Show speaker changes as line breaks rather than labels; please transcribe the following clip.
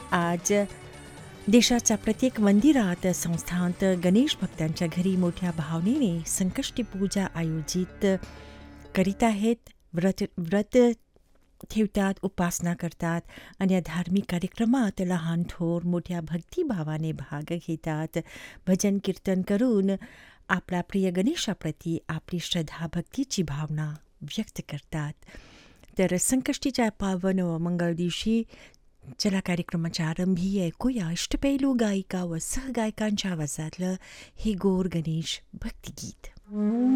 आज देशाच्या प्रत्येक मंदिरात संस्थांत गणेश भक्तांच्या घरी मोठ्या भावनेने संकष्टी पूजा आयोजित करीत आहेत. व्रत ठेवतात, उपासना करतात आणि या धार्मिक कार्यक्रमात लहान थोर मोठ्या भक्तिभावाने भाग घेतात. भजन कीर्तन करून आपल्या प्रिय गणेशाप्रती आपली श्रद्धा भक्तीची भावना व्यक्त करतात. तर संकष्टीच्या पावन व मंगळ दिवशी चला कार्यक्रमाच्या आरंभी ऐकूया अष्टपैलू गायिका व सहगायकांच्या आवाजातलं हे गोर गणेश भक्तिगीत.